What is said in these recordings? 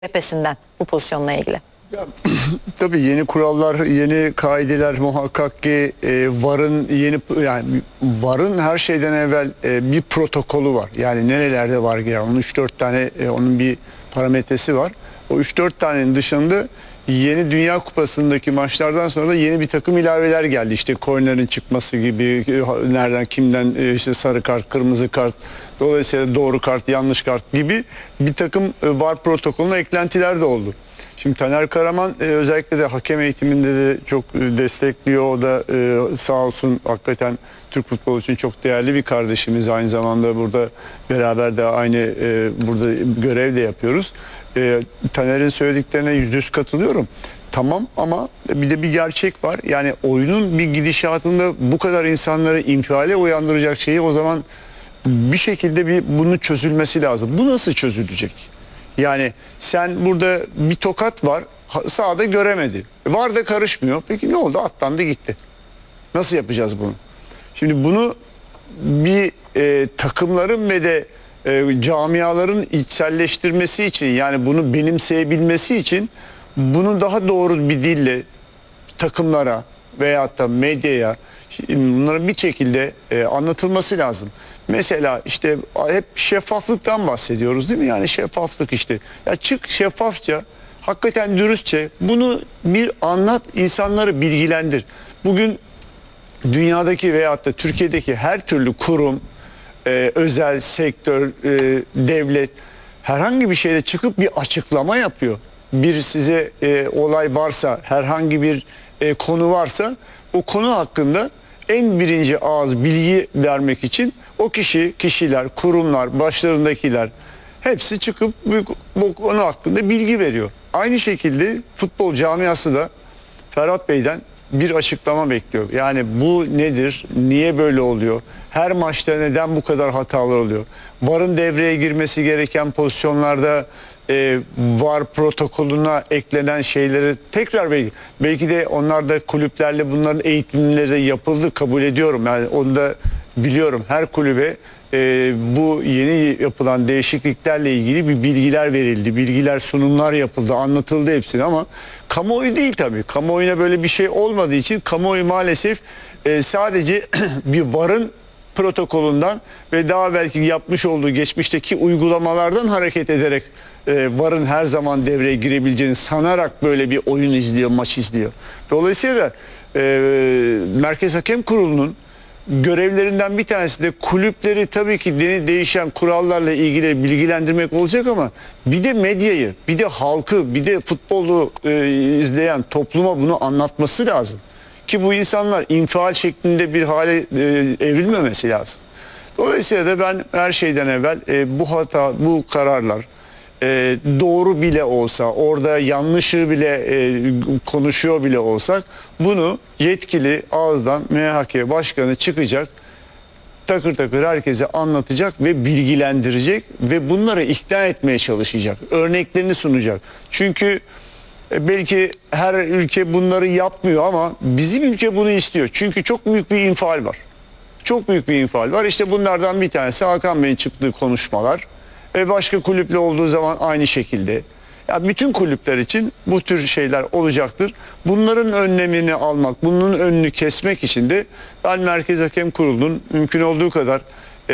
cephesinden bu pozisyonla ilgili. Ya, tabii yeni kurallar, yeni kaideler muhakkak ki VAR'ın her şeyden evvel bir protokolü var. Yani nerelerde var girer. Onun 3-4 tane onun bir parametresi var. O 3-4 tanenin dışında yeni Dünya Kupası'ndaki maçlardan sonra da yeni bir takım ilaveler geldi. İşte kornerin çıkması gibi, nereden kimden işte sarı kart, kırmızı kart, dolayısıyla doğru kart, yanlış kart gibi bir takım VAR protokolüne eklentiler de oldu. Şimdi Taner Karaman özellikle de hakem eğitiminde de çok destekliyor. O da sağ olsun hakikaten Türk futbolu için çok değerli bir kardeşimiz. Aynı zamanda burada beraber de aynı burada görev de yapıyoruz. Taner'in söylediklerine %100 katılıyorum. Tamam ama bir de bir gerçek var. Yani oyunun bir gidişatında bu kadar insanları infiale uyandıracak şeyi o zaman bir şekilde bunun çözülmesi lazım. Bu nasıl çözülecek? Yani sen burada bir tokat var, sahada göremedi. VAR da karışmıyor. Peki ne oldu? Atlandı gitti. Nasıl yapacağız bunu? Şimdi bunu bir takımların ve de camiaların içselleştirmesi için, yani bunu benimseyebilmesi için bunu daha doğru bir dille takımlara veyahut da medyaya bunların bir şekilde anlatılması lazım. Mesela işte hep şeffaflıktan bahsediyoruz değil mi? Yani şeffaflık işte. Ya çık şeffafça, hakikaten dürüstçe bunu bir anlat, insanları bilgilendir. Bugün dünyadaki veyahut da Türkiye'deki her türlü kurum, özel sektör, devlet herhangi bir şeyde çıkıp bir açıklama yapıyor. Bir size olay varsa, herhangi bir konu varsa o konu hakkında en birinci ağız bilgi vermek için o kişiler, kurumlar, başlarındakiler hepsi çıkıp bu konu hakkında bilgi veriyor. Aynı şekilde futbol camiası da Ferhat Bey'den bir açıklama bekliyor. Yani bu nedir? Niye böyle oluyor? Her maçta neden bu kadar hatalar oluyor? VAR'ın devreye girmesi gereken pozisyonlarda VAR protokolüne eklenen şeyleri tekrar belki de onlar da kulüplerle bunların eğitimleri de yapıldı, kabul ediyorum. Yani onu da biliyorum. Her kulübe bu yeni yapılan değişikliklerle ilgili bir bilgiler verildi. Bilgiler, sunumlar yapıldı, anlatıldı hepsini ama kamuoyu değil tabii. Kamuoyuna böyle bir şey olmadığı için kamuoyu maalesef sadece bir VAR'ın protokolünden ve daha belki yapmış olduğu geçmişteki uygulamalardan hareket ederek VAR'ın her zaman devreye girebileceğini sanarak böyle bir oyun izliyor, maç izliyor. Dolayısıyla Merkez Hakem Kurulu'nun görevlerinden bir tanesi de kulüpleri tabii ki değişen kurallarla ilgili bilgilendirmek olacak ama bir de medyayı, bir de halkı, bir de futbolu izleyen topluma bunu anlatması lazım. Ki bu insanlar infial şeklinde bir hale evrilmemesi lazım. Dolayısıyla da ben her şeyden evvel bu kararlar doğru bile olsa, orada yanlışı bile konuşuyor bile olsak bunu yetkili ağızdan MHK Başkanı çıkacak, takır takır herkese anlatacak ve bilgilendirecek ve bunları ikna etmeye çalışacak. Örneklerini sunacak. Çünkü belki her ülke bunları yapmıyor ama bizim ülke bunu istiyor. Çünkü çok büyük bir infial var. Çok büyük bir infial var. İşte bunlardan bir tanesi Hakan Bey'in çıktığı konuşmalar. Başka kulüple olduğu zaman aynı şekilde. Ya bütün kulüpler için bu tür şeyler olacaktır. Bunların önlemini almak, bunun önünü kesmek için de ben Merkez Hakem Kurulu'nun mümkün olduğu kadar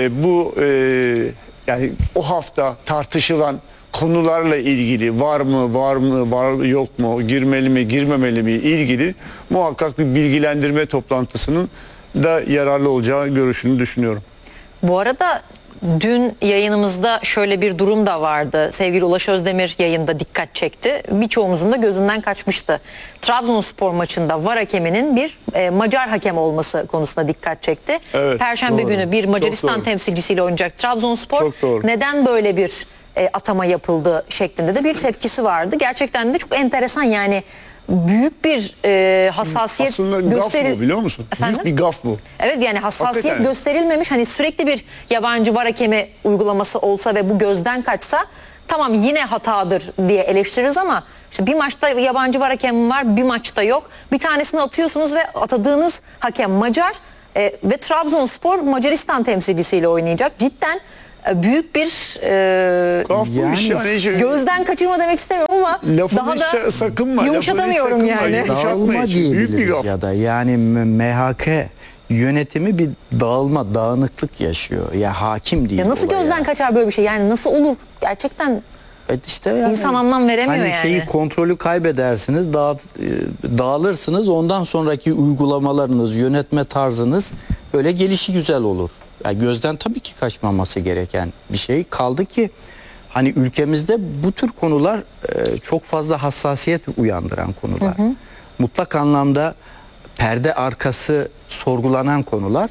yani o hafta tartışılan konularla ilgili var yok mu, girmeli mi, girmemeli mi ilgili muhakkak bir bilgilendirme toplantısının da yararlı olacağı görüşünü düşünüyorum. Bu arada dün yayınımızda şöyle bir durum da vardı. Sevgili Ulaş Özdemir yayında dikkat çekti. Birçoğumuzun da gözünden kaçmıştı. Trabzonspor maçında VAR hakeminin bir Macar hakem olması konusunda dikkat çekti. Evet, Perşembe doğru. günü bir Macaristan temsilcisiyle oynayacak Trabzonspor. Çok doğru. Neden böyle bir atama yapıldı şeklinde de bir tepkisi vardı. Gerçekten de çok enteresan, yani büyük bir hassasiyet aslında gaf bu, biliyor musun? Efendim? Büyük bir gaf bu. Evet, yani hassasiyet Hakikaten. gösterilmemiş. Hani sürekli bir yabancı VAR hakemi uygulaması olsa ve bu gözden kaçsa tamam, yine hatadır diye eleştiririz ama işte bir maçta yabancı VAR hakemi var, bir maçta yok. Bir tanesini atıyorsunuz ve atadığınız hakem Macar ve Trabzonspor Macaristan temsilcisiyle oynayacak. Cidden büyük bir Tuhaf bu iş yani. gözden kaçırma demek istemiyorum ama Lafını daha da sakınma. yumuşatamıyorum lafını sakınma, yani. yumuşatma Dağılma için. Büyük bir diyebiliriz gaf. ya da yani MHK yönetimi bir dağılma, dağınıklık yaşıyor. Ya hakim değil. Ya nasıl olaya. gözden kaçar böyle bir şey? Yani nasıl olur? Gerçekten İşte yani, İnsan anlam veremiyor hani yani. şeyi kontrolü kaybedersiniz, dağılırsınız. Ondan sonraki uygulamalarınız, yönetme tarzınız böyle gelişi güzel olur. Yani gözden tabii ki kaçmaması gereken bir şey. Kaldı ki hani ülkemizde bu tür konular çok fazla hassasiyet uyandıran konular. Mutlak anlamda perde arkası sorgulanan konular.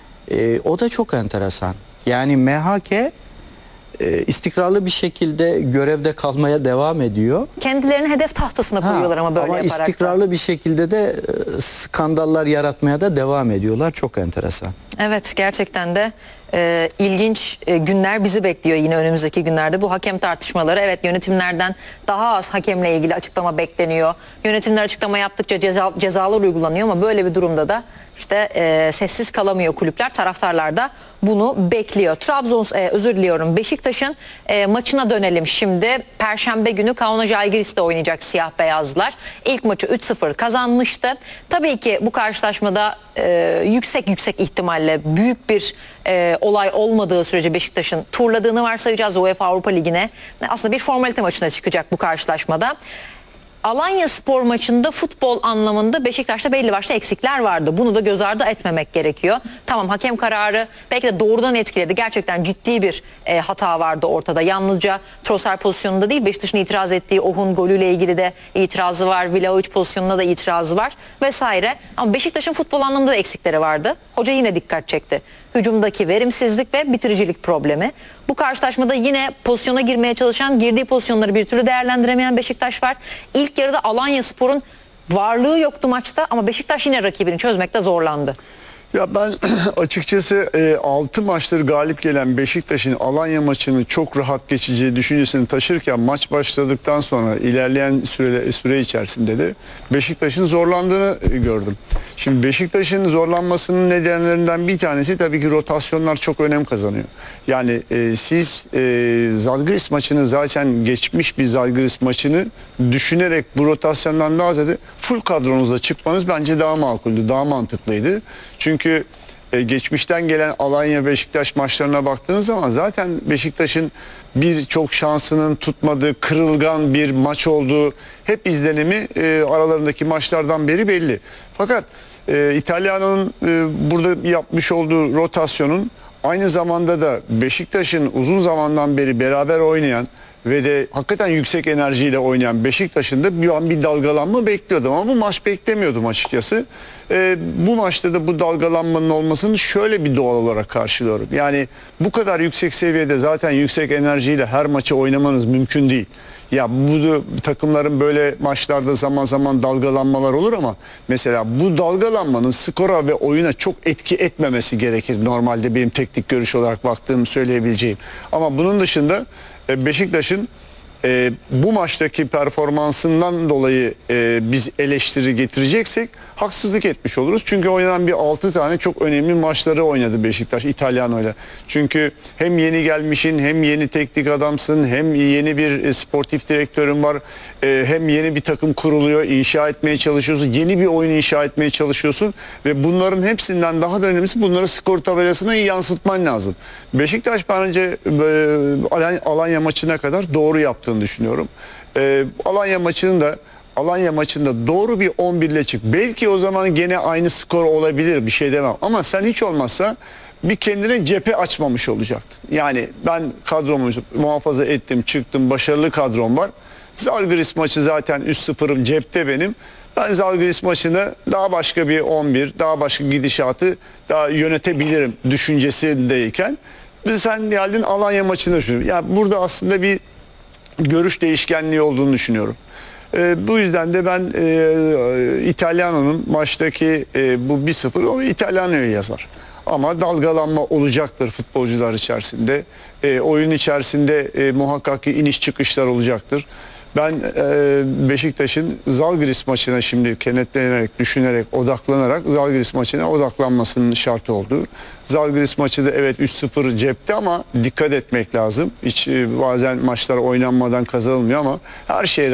O da çok enteresan. Yani MHK istikrarlı bir şekilde görevde kalmaya devam ediyor. kendilerini hedef tahtasına koyuyorlar ama böyle yaparak. da. istikrarlı bir şekilde de skandallar yaratmaya da devam ediyorlar. Çok enteresan. Evet, gerçekten de ilginç günler bizi bekliyor yine önümüzdeki günlerde. Bu hakem tartışmaları, evet, yönetimlerden daha az hakemle ilgili açıklama bekleniyor. Yönetimler açıklama yaptıkça cezalar uygulanıyor ama böyle bir durumda da işte sessiz kalamıyor kulüpler. Taraftarlar da bunu bekliyor. Özür diliyorum, Beşiktaş'ın maçına dönelim şimdi. Perşembe günü Kaunas Žalgiris'te oynayacak siyah beyazlar. İlk maçı 3-0 kazanmıştı. Tabii ki bu karşılaşmada yüksek ihtimalle büyük bir olay olmadığı sürece Beşiktaş'ın turladığını varsayacağız. UEFA Avrupa Ligi'ne aslında bir formalite maçına çıkacak bu karşılaşmada. Alanyaspor maçında futbol anlamında Beşiktaş'ta belli başlı eksikler vardı. Bunu da göz ardı etmemek gerekiyor. Tamam, hakem kararı belki de doğrudan etkiledi. Gerçekten ciddi bir hata vardı ortada. Yalnızca Trossard pozisyonunda değil, Beşiktaş'ın itiraz ettiği Ohun golüyle ilgili de itirazı var. Vlahovic pozisyonuna da itirazı var vesaire. Ama Beşiktaş'ın futbol anlamında da eksikleri vardı. Hoca yine dikkat çekti. Hücumdaki verimsizlik ve bitiricilik problemi. Bu karşılaşmada yine pozisyona girmeye çalışan, girdiği pozisyonları bir türlü değerlendiremeyen Beşiktaş var. İlk yarıda Alanyaspor'un varlığı yoktu maçta ama Beşiktaş yine rakibini çözmekte zorlandı. Ya ben açıkçası 6 maçtır galip gelen Beşiktaş'ın Alanya maçını çok rahat geçeceği düşüncesini taşırken maç başladıktan sonra ilerleyen süre içerisinde de Beşiktaş'ın zorlandığını gördüm. Şimdi Beşiktaş'ın zorlanmasının nedenlerinden bir tanesi tabii ki rotasyonlar çok önem kazanıyor. Yani siz Žalgiris maçını, zaten geçmiş bir Žalgiris maçını düşünerek bu rotasyondan daha ziyade full kadronuzla çıkmanız bence daha makuldü, daha mantıklıydı. Çünkü geçmişten gelen Alanya Beşiktaş maçlarına baktığınız zaman zaten Beşiktaş'ın birçok şansının tutmadığı, kırılgan bir maç olduğu hep izlenimi aralarındaki maçlardan beri belli. Fakat İtalyana'nın burada yapmış olduğu rotasyonun aynı zamanda da Beşiktaş'ın uzun zamandan beri beraber oynayan ve de hakikaten yüksek enerjiyle oynayan Beşiktaş'ın da bir dalgalanma bekliyordum ama bu maç beklemiyordum açıkçası. Bu maçta da bu dalgalanmanın olmasını şöyle bir doğal olarak karşılıyorum. Yani bu kadar yüksek seviyede zaten yüksek enerjiyle her maçı oynamanız mümkün değil. Ya bu takımların böyle maçlarda zaman zaman dalgalanmalar olur ama mesela bu dalgalanmanın skora ve oyuna çok etki etmemesi gerekir. Normalde benim teknik görüş olarak baktığım söyleyebileceğim. Ama bunun dışında Beşiktaş'ın bu maçtaki performansından dolayı biz eleştiri getireceksek haksızlık etmiş oluruz. Çünkü oynanan bir 6 tane çok önemli maçları oynadı Beşiktaş İtalyano'yla. Çünkü hem yeni gelmişin, hem yeni teknik adamsın, hem yeni bir sportif direktörün var, hem yeni bir takım kuruluyor, inşa etmeye çalışıyorsun, yeni bir oyun inşa etmeye çalışıyorsun ve bunların hepsinden daha da önemlisi bunları skor tabelasına iyi yansıtman lazım. Beşiktaş bence Alanya maçına kadar doğru yaptığını düşünüyorum. Alanya maçında doğru bir 11 ile çık. Belki o zaman gene aynı skor olabilir, bir şey demem. Ama sen hiç olmazsa bir kendine cephe açmamış olacaktın. Yani ben kadromu muhafaza ettim, çıktım, başarılı kadrom var. Žalgiris maçı zaten 3-0'ım cepte benim. Ben Žalgiris maçını daha başka bir 11, daha başka gidişatı daha yönetebilirim düşüncesindeyken sen geldin Alanya maçını düşünüyorum. Ya burada aslında bir görüş değişkenliği olduğunu düşünüyorum. Bu yüzden de ben İtalyano'nun maçtaki bu 1-0 o İtalyano'ya yazar. Ama dalgalanma olacaktır futbolcular içerisinde. Oyun içerisinde muhakkak ki iniş çıkışlar olacaktır. Ben Beşiktaş'ın Zalgiris maçına şimdi kenetlenerek, düşünerek, odaklanarak Zalgiris maçına odaklanmasının şart olduğu. Zalgiris maçı da evet 3-0 cepte ama dikkat etmek lazım. Hiç bazen maçlar oynanmadan kazanılmıyor ama her şeye